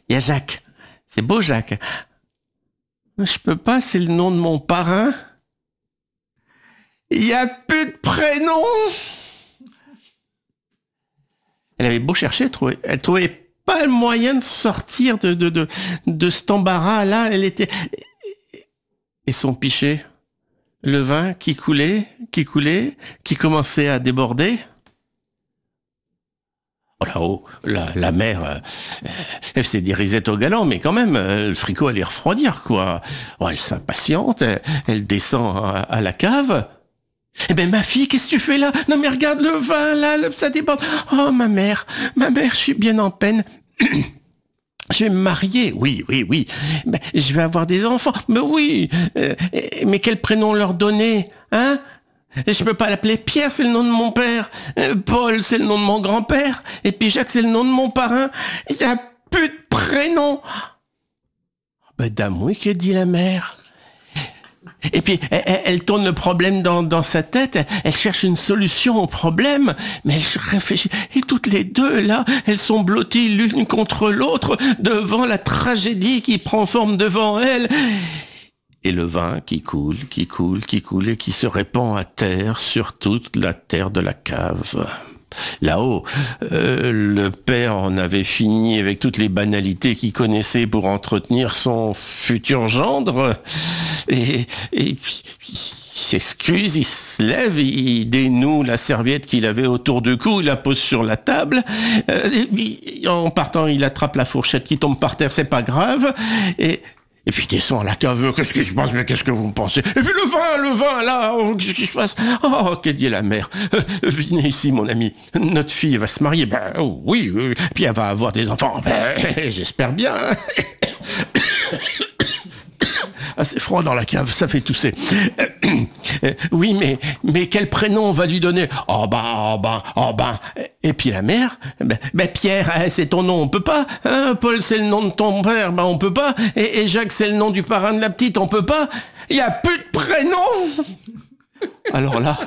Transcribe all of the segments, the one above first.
Il y a Jacques. C'est beau, Jacques. Je peux pas, c'est le nom de mon parrain. Il y a plus de prénom. Elle avait beau chercher, elle trouvait pas le moyen de sortir de cet embarras-là. Elle était... Et son pichet, le vin qui coulait, qui commençait à déborder. Oh là-haut, la mère, elle faisait des risettes au galant, mais quand même, le fricot allait refroidir, quoi. Oh, elle s'impatiente, elle descend à la cave. Eh ben, ma fille, qu'est-ce que tu fais là? Non, mais regarde le vin, là, ça déborde. Oh, ma mère, je suis bien en peine. Je vais me marier, oui. Mais je vais avoir des enfants, mais oui. Mais quel prénom leur donner, hein? Je peux pas l'appeler Pierre, c'est le nom de mon père. Paul, c'est le nom de mon grand-père. Et puis Jacques, c'est le nom de mon parrain. Il y a plus de prénom. Ben, dame, oui, que dit la mère. Et puis, elle tourne le problème dans sa tête, elle cherche une solution au problème, mais elle réfléchit. Et toutes les deux, là, elles sont blotties l'une contre l'autre, devant la tragédie qui prend forme devant elles. Et le vin qui coule, et qui se répand à terre, sur toute la terre de la cave. Là-haut, le père en avait fini avec toutes les banalités qu'il connaissait pour entretenir son futur gendre. Et puis, il s'excuse, il se lève, il dénoue la serviette qu'il avait autour du cou, il la pose sur la table. En partant, il attrape la fourchette qui tombe par terre, c'est pas grave. Et puis descend à la cave, qu'est-ce qui se passe, mais qu'est-ce que vous me pensez? Et puis le vin, là, qu'est-ce qui se passe? Oh, qu'est-ce dit la mère? Venez ici, mon ami, notre fille va se marier, oui, puis elle va avoir des enfants, j'espère bien. Ah, c'est froid dans la cave, ça fait tousser. Oui, mais quel prénom on va lui donner? Oh ben. Et puis la mère, Pierre, c'est ton nom, on peut pas. Hein, Paul, c'est le nom de ton père, on peut pas. Et Jacques, c'est le nom du parrain de la petite, on peut pas. Il y a plus de prénom. Alors là,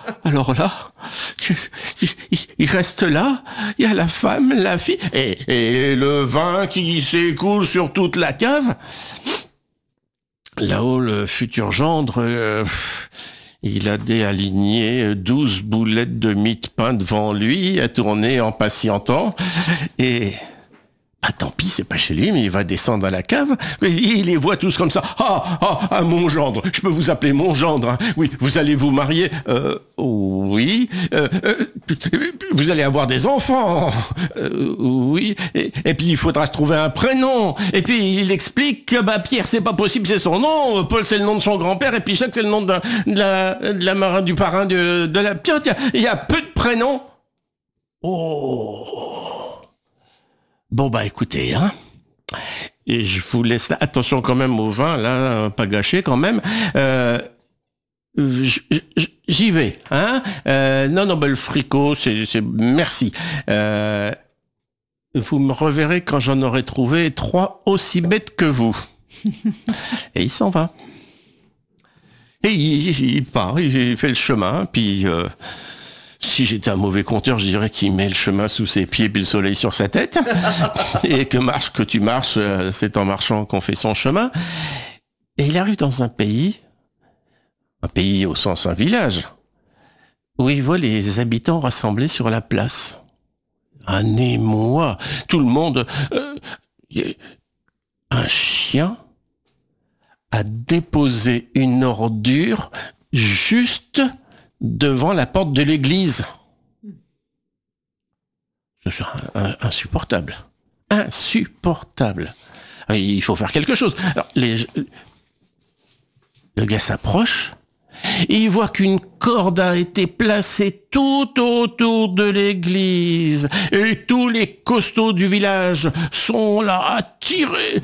il reste là, il y a la femme, la fille, et le vin qui s'écoule sur toute la cave. Là-haut, le futur gendre, il a aligné 12 boulettes de mie de pain devant lui, à tourner en patientant, et... tant pis, c'est pas chez lui, mais il va descendre à la cave. Il les voit tous comme ça. Ah, mon gendre. Je peux vous appeler mon gendre. Hein. Oui, vous allez vous marier. Oui. Vous allez avoir des enfants. Oui. Et puis, il faudra se trouver un prénom. Et puis, il explique que Pierre, c'est pas possible, c'est son nom. Paul, c'est le nom de son grand-père. Et puis, Jacques, c'est le nom du parrain de la petite. Il y a peu de prénoms. Oh. Bon, écoutez, hein. Et je vous laisse là. Attention quand même au vin, là, pas gâché quand même. J'y vais, hein. Non, le fricot, c'est merci. Vous me reverrez quand j'en aurai trouvé 3 aussi bêtes que vous. Et il s'en va. Et il part, il fait le chemin, puis... Si j'étais un mauvais conteur, je dirais qu'il met le chemin sous ses pieds puis le soleil sur sa tête. Et que tu marches, c'est en marchant qu'on fait son chemin. Et il arrive dans un pays au sens un village, où il voit les habitants rassemblés sur la place. Un émoi, tout le monde... un chien a déposé une ordure juste... devant la porte de l'église. C'est insupportable. Insupportable. Il faut faire quelque chose. Alors, le gars s'approche et il voit qu'une corde a été placée tout autour de l'église et tous les costauds du village sont là à tirer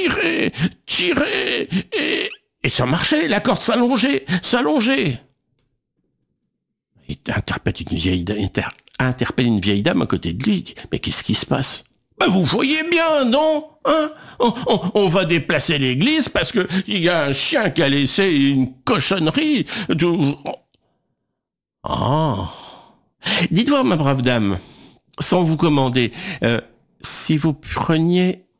et ça marchait, la corde s'allongeait. Il interpelle une vieille dame à côté de lui. Il dit, mais qu'est-ce qui se passe? Vous voyez bien, non? Hein? On va déplacer l'église parce que il y a un chien qui a laissé une cochonnerie. Dites-moi, ma brave dame, sans vous commander, si vous preniez